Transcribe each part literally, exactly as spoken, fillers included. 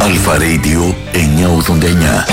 Αλφα Radio εννιακόσια ογδόντα εννιά.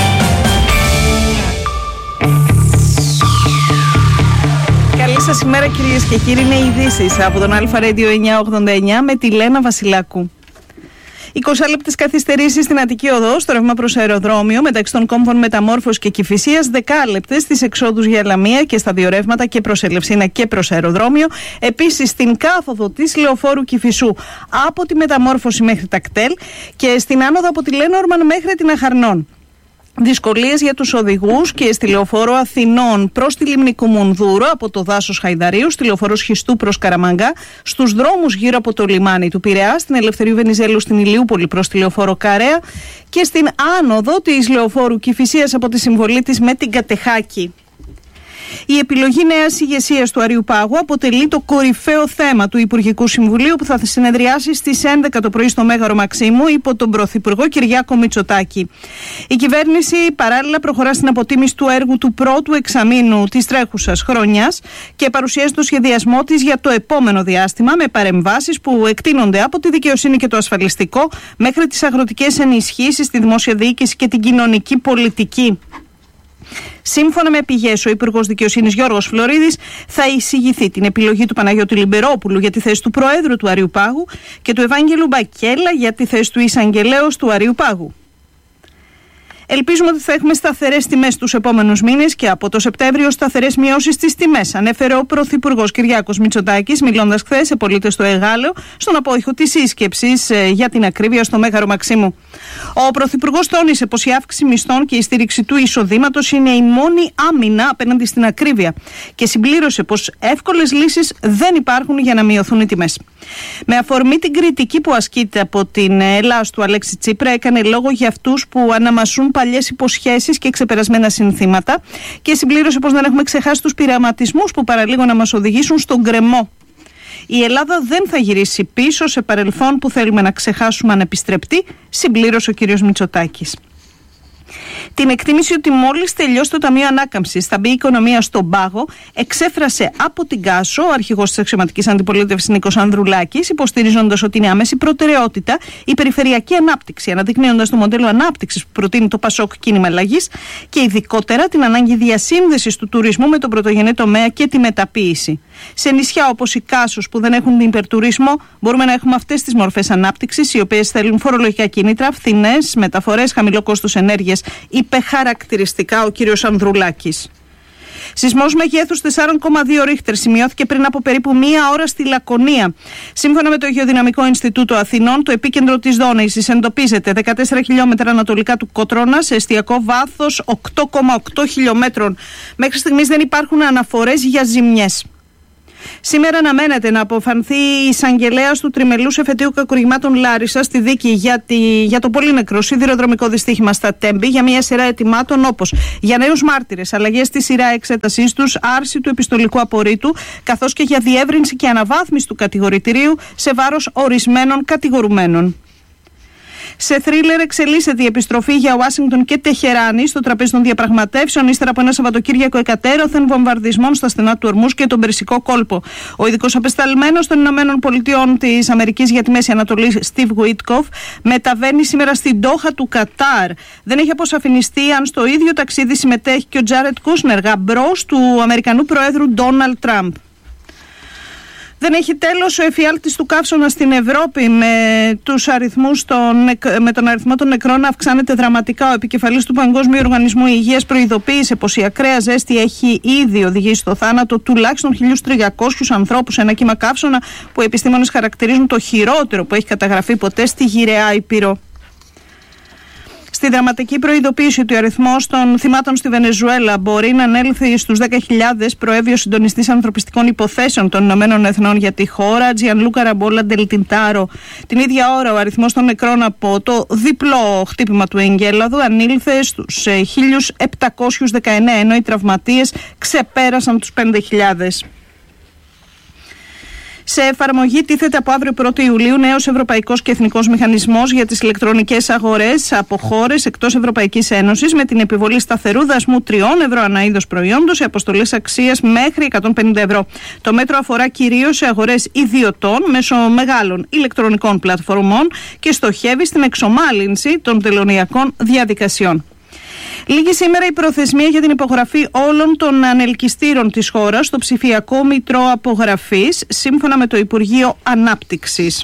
Καλή σας ημέρα κυρίες και κύριοι, είναι οι ειδήσεις από τον Αλφα Radio εννιακόσια ογδόντα εννιά με τη Λένα Βασιλάκου. είκοσι λεπτές καθυστερήσεις στην Αττική Οδό, στο ρεύμα προς αεροδρόμιο, μεταξύ των κόμβων Μεταμόρφωσης και Κηφισίας, δέκα λεπτές στις εξόδους για Λαμία και στα δύο ρεύματα και προς Ελευσίνα και προς αεροδρόμιο. Επίσης στην κάθοδο της λεωφόρου Κηφισού από τη Μεταμόρφωση μέχρι τα κτέλ και στην άνοδο από τη Λένορμαν μέχρι την Αχαρνών. Δυσκολίες για τους οδηγούς και στη λεωφόρο Αθηνών προς τη Λίμνη Κουμουνδούρου από το δάσος Χαϊδαρίου, στη λεωφόρο Σχιστού προς Καραμανγκά, στους δρόμους γύρω από το λιμάνι του Πειραιά, στην Ελευθερίου Βενιζέλου στην Ηλιούπολη προς τη λεωφόρο Καρέα και στην άνοδο της λεωφόρου Κηφισίας από τη συμβολή της με την Κατεχάκη. Η επιλογή νέας ηγεσίας του Αριουπάγου αποτελεί το κορυφαίο θέμα του Υπουργικού Συμβουλίου που θα συνεδριάσει στις έντεκα το πρωί στο Μέγαρο Μαξίμου υπό τον Πρωθυπουργό Κυριάκο Μητσοτάκη. Η κυβέρνηση παράλληλα προχωρά στην αποτίμηση του έργου του πρώτου εξαμήνου της τρέχουσας χρονιάς και παρουσιάζει το σχεδιασμό της για το επόμενο διάστημα με παρεμβάσεις που εκτείνονται από τη δικαιοσύνη και το ασφαλιστικό μέχρι τις αγροτικές ενισχύσεις, τη δημόσια διοίκηση και την κοινωνική πολιτική. Σύμφωνα με πηγές, ο Υπουργός Δικαιοσύνης Γιώργος Φλωρίδης θα εισηγηθεί την επιλογή του Παναγιώτη Λιμπερόπουλου για τη θέση του Προέδρου του Αριουπάγου και του Ευάγγελου Μπακέλα για τη θέση του Εισαγγελέως του Αριουπάγου. Ελπίζουμε ότι θα έχουμε σταθερές τιμές τους επόμενους μήνες και από το Σεπτέμβριο σταθερές μειώσεις στις τιμές, ανέφερε ο Πρωθυπουργός Κυριάκος Μητσοτάκης, μιλώντας χθες σε πολίτες στο Εγάλεο, στον απόϊχο της σύσκεψης για την ακρίβεια στο Μέγαρο Μαξίμου. Ο Πρωθυπουργός τόνισε πως η αύξηση μισθών και η στήριξη του εισοδήματος είναι η μόνη άμυνα απέναντι στην ακρίβεια και συμπλήρωσε πως εύκολες λύσεις δεν υπάρχουν για να μειωθούν οι τιμές. Με αφορμή την κριτική που ασκείται από την Ελλάς του Αλέξη Τσίπρα, έκανε λόγο για αυτούς που αναμασούν παλιές υποσχέσεις και ξεπερασμένα συνθήματα και συμπλήρωσε πως δεν έχουμε ξεχάσει τους πειραματισμούς που παραλίγο να μας οδηγήσουν στον γκρεμό. Η Ελλάδα δεν θα γυρίσει πίσω σε παρελθόν που θέλουμε να ξεχάσουμε ανεπιστρεπτή, συμπλήρωσε ο κ. Μητσοτάκης. Την εκτίμηση ότι μόλις τελειώσει το Ταμείο Ανάκαμψης θα μπει η οικονομία στον πάγο, εξέφρασε από την Κάσο ο αρχηγός της αξιωματικής αντιπολίτευσης Νίκος Ανδρουλάκης, υποστηρίζοντας ότι είναι άμεση προτεραιότητα η περιφερειακή ανάπτυξη, αναδεικνύοντας το μοντέλο ανάπτυξης που προτείνει το Πασόκ Κίνημα Αλλαγής και ειδικότερα την ανάγκη διασύνδεσης του τουρισμού με τον πρωτογενή τομέα και τη μεταποίηση. Σε νησιά όπως η Κάσος που δεν έχουν υπερτουρισμό, μπορούμε να έχουμε αυτές τις μορφές ανάπτυξης, οι οποίες θέλουν φορολογικά κίνητρα, φθηνές μεταφορές, χαμηλό κόστος ενέργειας, είπε χαρακτηριστικά ο κύριος Ανδρουλάκης. Σεισμός μεγέθους τέσσερα κόμμα δύο ρίχτερ σημειώθηκε πριν από περίπου μία ώρα στη Λακωνία. Σύμφωνα με το Γεωδυναμικό Ινστιτούτο Αθηνών, το επίκεντρο της δόνησης εντοπίζεται δεκατέσσερα χιλιόμετρα ανατολικά του Κοτρώνα σε εστιακό βάθος οκτώ κόμμα οκτώ χιλιόμετρων. Μέχρι στιγμής δεν υπάρχουν αναφορές για ζημιές. Σήμερα αναμένεται να αποφανθεί η εισαγγελέας του τριμελούς εφετείου κακουργημάτων Λάρισα στη δίκη για, τη, για το πολύ νεκρό σιδηροδρομικό δυστύχημα στα Τέμπη για μια σειρά αιτημάτων όπως για νέους μάρτυρες, αλλαγές στη σειρά εξέτασής τους, άρση του επιστολικού απορρίτου, καθώς και για διεύρυνση και αναβάθμιση του κατηγορητηρίου σε βάρος ορισμένων κατηγορουμένων. Σε θρίλερ εξελίσσεται η επιστροφή για Ουάσιγκτον και Τεχεράνη στο τραπέζι των διαπραγματεύσεων ύστερα από ένα Σαββατοκύριακο εκατέρωθεν βομβαρδισμών στα στενά του Ορμούς και τον Περσικό κόλπο. Ο ειδικός απεσταλμένος των Ηνωμένων Πολιτειών της Αμερικής για τη Μέση Ανατολή, Steve Witkoff, μεταβαίνει σήμερα στην Ντόχα του Κατάρ. Δεν έχει αποσαφινιστεί αν στο ίδιο ταξίδι συμμετέχει και ο Τζάρετ Κούσνερ, γαμπρός του Αμερικανού Προέδρου Ντόναλντ Τραμπ. Δεν έχει τέλος ο εφιάλτης του καύσωνα στην Ευρώπη με, τους αριθμούς των, με τον αριθμό των νεκρών να αυξάνεται δραματικά. Ο επικεφαλής του Παγκόσμιου Οργανισμού Υγείας προειδοποίησε πως η ακραία ζέστη έχει ήδη οδηγήσει στο θάνατο τουλάχιστον χίλιους τριακόσιους ανθρώπους σε ένα κύμα καύσωνα που οι επιστήμονες χαρακτηρίζουν το χειρότερο που έχει καταγραφεί ποτέ στη γυραιά Ήπειρο. Στη δραματική προειδοποίηση ότι ο αριθμός των θυμάτων στη Βενεζουέλα μπορεί να ανέλθει στους δέκα χιλιάδες, προέβη ο συντονιστής ανθρωπιστικών υποθέσεων των Ηνωμένων Εθνών για τη χώρα, Τζιανλούκα Ραμπόλα Ντελτιντάρο. Την ίδια ώρα, ο αριθμός των νεκρών από το διπλό χτύπημα του εγκέλαδου ανήλθε στους χίλιους επτακόσιους δεκαεννέα, ενώ οι τραυματίες ξεπέρασαν τους πέντε χιλιάδες. Σε εφαρμογή τίθεται από αύριο πρώτη Ιουλίου νέος Ευρωπαϊκός και Εθνικός Μηχανισμός για τις ηλεκτρονικές αγορές από χώρες εκτός Ευρωπαϊκής Ένωσης, με την επιβολή σταθερού δασμού τριών ευρώ ανά είδος προϊόντος σε αποστολές αξίας μέχρι εκατόν πενήντα ευρώ. Το μέτρο αφορά κυρίως σε αγορές ιδιωτών μέσω μεγάλων ηλεκτρονικών πλατφορμών και στοχεύει στην εξομάλυνση των τελωνειακών διαδικασιών. Λήγει σήμερα η προθεσμία για την υπογραφή όλων των ανελκυστήρων της χώρας στο ψηφιακό μητρό απογραφής, σύμφωνα με το Υπουργείο Ανάπτυξης.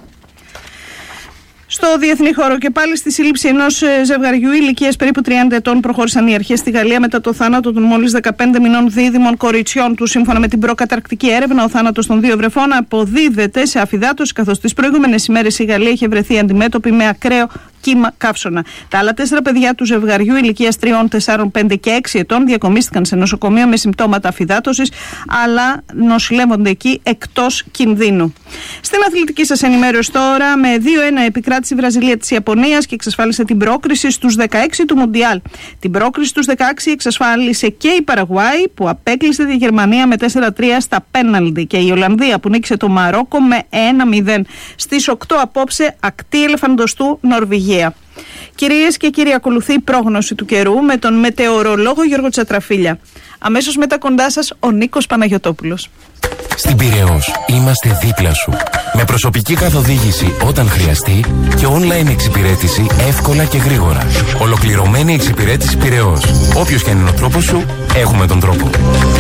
Στο διεθνή χώρο και πάλι στη σύλληψη ενός ζευγαριού ηλικίας περίπου τριάντα ετών προχώρησαν οι αρχές στη Γαλλία μετά το θάνατο των μόλις δεκαπέντε μηνών δίδυμων κοριτσιών του. Σύμφωνα με την προκαταρκτική έρευνα, ο θάνατος των δύο βρεφών αποδίδεται σε αφυδάτωση, καθώς τις προηγούμενες ημέρες η Γαλλία είχε βρεθεί αντιμέτωπη με ακραίο κύμα καύσωνα. Τα άλλα τέσσερα παιδιά του ζευγαριού ηλικίας τριών, τεσσάρων, πέντε και έξι ετών διακομίστηκαν σε νοσοκομείο με συμπτώματα αφυδάτωσης, αλλά νοσηλεύονται εκεί εκτός κινδύνου. Στην αθλητική σας ενημέρωση τώρα, με δύο ένα επικράτησε η Βραζιλία της Ιαπωνίας και εξασφάλισε την πρόκριση στους δεκαέξι του Μουντιάλ. Την πρόκριση στους δεκαέξι εξασφάλισε και η Παραγουάη, που απέκλεισε τη Γερμανία με τέσσερα τρία στα πέναλντι, και η Ολλανδία, που νίκησε το Μαρόκο με ένα μηδέν. Στις οκτώ απόψε, ακτή Ελεφαντοστού, Νορβηγία. Κυρίες και κύριοι, ακολουθεί η πρόγνωση του καιρού με τον μετεωρολόγο Γιώργο Τσατραφίλια. Αμέσως μετά κοντά σας ο Νίκος Παναγιωτόπουλος. Στην Πειραιώς είμαστε δίπλα σου. Με προσωπική καθοδήγηση όταν χρειαστεί και online εξυπηρέτηση εύκολα και γρήγορα. Ολοκληρωμένη εξυπηρέτηση Πειραιώς. Όποιος και αν είναι ο τρόπος σου, έχουμε τον τρόπο.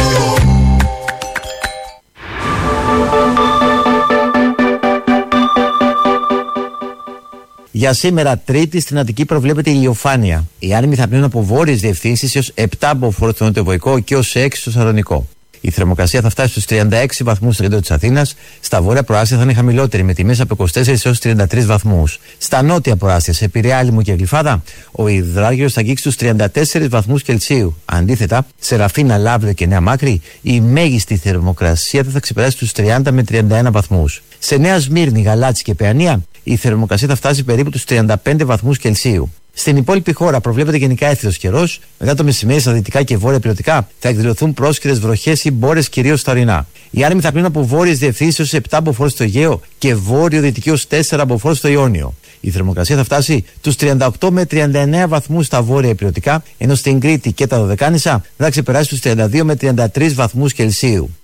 Για σήμερα, Τρίτη, στην Αττική προβλέπεται ηλιοφάνεια. Οι άνεμοι θα πνέουν από βόρειες διευθύνσεις έως επτά από φόρο στο νοτιοβοϊκό και έως έξι στο Σαλονικό. Η θερμοκρασία θα φτάσει στους τριάντα έξι βαθμούς στο κέντρο της Αθήνας. Στα βόρεια προάστια θα είναι χαμηλότερη, με τιμές από είκοσι τέσσερα έως τριάντα τρεις βαθμούς. Στα νότια προάστια, σε Πειραιά, Λίμνο και Γλυφάδα, ο υδράργυρος θα αγγίξει τους τριάντα τέσσερις βαθμούς Κελσίου. Αντίθετα, σε Ραφίνα, Λαύριο και Νέα Μάκρη, η μέγιστη θερμοκρασία θα, θα ξεπεράσει τους τριάντα με τριάντα ένα βαθμούς. Σε Νέα Σμύρνη, Γαλάτσι και Παιανία, η θερμοκρασία θα φτάσει περίπου τους τριάντα πέντε βαθμούς Κελσίου. Στην υπόλοιπη χώρα προβλέπεται γενικά έθριος καιρός. Μετά το μεσημέρι, στα δυτικά και βόρεια υπηρετικά θα εκδηλωθούν πρόσκαιρες βροχές ή μπόρες, κυρίως στα ορεινά. Οι άνεμοι θα πνέουν από βόρειες διευθύνσεις έως επτά από φόρο στο Αιγαίο και βόρειο-δυτική έως τέσσερα από φόρο στο Ιόνιο. Η θερμοκρασία θα φτάσει τους τριάντα οκτώ με τριάντα εννέα βαθμούς στα βόρεια υπηρετικά, ενώ στην Κρήτη και τα Δωδεκάνησα θα ξεπεράσει τους τριάντα δύο με τριάντα τρεις βαθμούς Κελσίου.